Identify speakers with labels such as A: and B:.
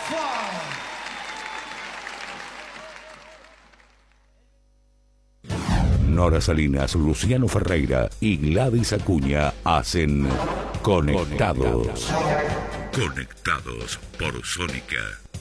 A: Nora Salinas, Luciano Ferreira y Gladys Acuña hacen Conectados. Conectados por Sónica.